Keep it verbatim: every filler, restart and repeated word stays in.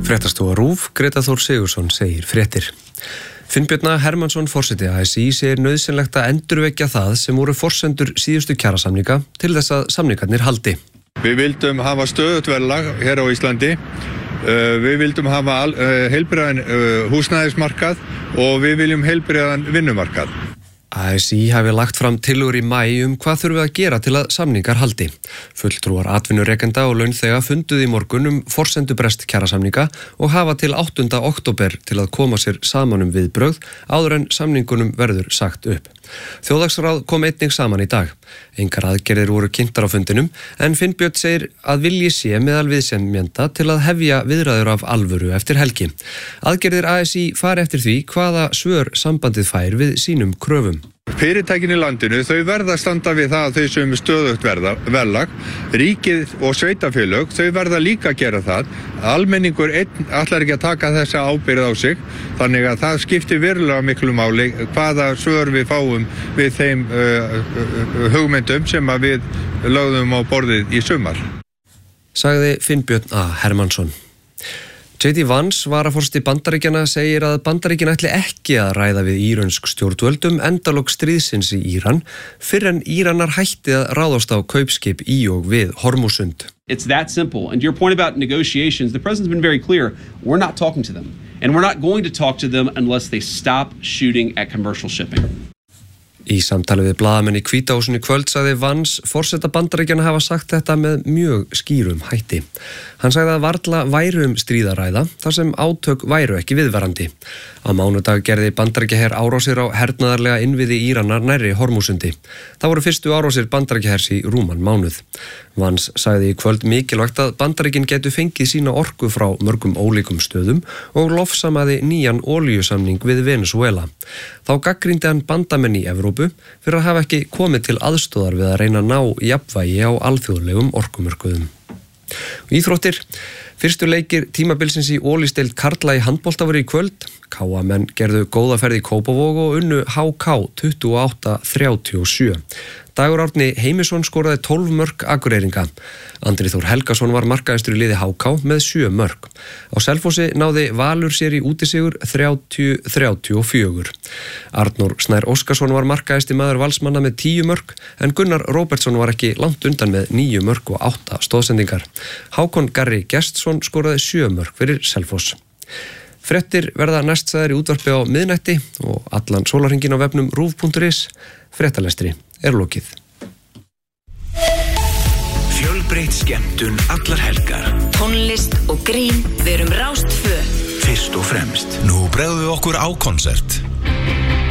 Fréttastofa RÚV, Greta Þór Sigurðsson segir fréttir. Finnbjörn Hermannsson, forseti A S í, segir nauðsynlegt að endurvekja það sem voru forsendur síðustu kjarasamninga til þess að samningarnir haldi. Við vildum hafa stöðugt verðlag hér á Íslandi. Við vildum hafa heilbrigðan húsnæðismarkað og við viljum heilbrigðan vinnumarkað. A S í hafi lagt fram tillögur í maí um hvað þurfi að gera til að samningar haldi. Fulltrúar atvinnurekenda og launþega funduðu í morgun um forsendubrest kjarasamninga og hafa til áttunda október til að koma sér saman um viðbrögð áður en samningunum verður sagt upp. Þjóðhagsráð kom einnig saman í dag. Engar aðgerðir voru kynntar á fundinum en Finnbjörn segir að vilji sé meðal viðsemjenda til að hefja viðræður af alvöru eftir helgi. Aðgerðir A S í fari eftir því hvaða svör sambandið fær við sínum kröfum. Fyrirtækin í landinu, þau verða að standa við það að þau sem stöðugt verðlag, ríkið og sveitafélög, þau verða líka að gera það. Almenningur einn ætlar ekki að taka þessa ábyrgð á sig, þannig að það skiptir verulega miklu máli hvaða svör við fáum við þeim uh, uh, hugmyndum sem að við lögðum á borðið í sumar. Sagði Finnbjörn A. Hermannsson. J D Vance, varaforseti Bandaríkjanna, segir að Bandaríkin ætli ekki að ræða við írönsk stjórnvöldum endalok stríðsins í Íran fyrr en Íranar hætti að ráðast á kaupskip í og við Hormúsund. It's that simple. And to your point about negotiations, the president's been very clear. We're not talking to them. And we're not going to talk to them unless they stop shooting at commercial shipping. Í samtali við blaðamenn í Hvíta húsinu í kvöld sagði Vance forseta Bandaríkjanna hafa sagt þetta með mjög skýrum hætti. Hann sagði að varla væru um stríðaræða þar sem átök væru ekki viðvarandi. Á mánudag gerði Bandaríkjaher árásir á hernaðarlega innviði Íranar nærri Hormúsundi. Það voru fyrstu árásir Bandaríkjahers í rúman mánuð. Vance sagði í kvöld mikilvægt að Bandaríkin getu fengið sína orku frá mörgum ólíkum stöðum og lofsamaði nýjan olíusamning við Venezuela. Þá gagnrýndi hann bandamenn í Evrópu fyrir að hafa ekki komið til aðstoðar við að reyna að ná jafnvægi á alþjóðlegum orkumörkuðum. Íþróttir. Fyrstu leikir tímabilsins í Ólísdeild karla í handbolta voru í kvöld. K A menn gerðu góða ferð í Kópavog og unnu H K tuttugu og átta þrjátíu og sjö. Dagur Árni Heimisson skoraði tólf mörk Akureyringa. Andri Þór Helgason var markahæstur í liði H K með sjö mörk. Á Selfossi náði Valur sér í útisigur þrjátíu til þrjátíu og fjögur. Arnór Snær Óskarsson var markahæsti maður Valsmanna með tíu mörk en Gunnar Róbertsson var ekki langt undan með níu mörk og átta stoðsendingar. Hákon Garri Gestsson skoraði sjö mörk fyrir Selfoss. Fréttir verða næst sagðar í útvarpi á miðnætti og allan sólarhringinn á vefnum rúv punktur is. Fréttalestri er lokið. Fjölbreytt skemmtun allar helgar. Tónlist og grín, við erum Rás tvö. Fyrst og fremst. Nú bregðum við okkur á konsert.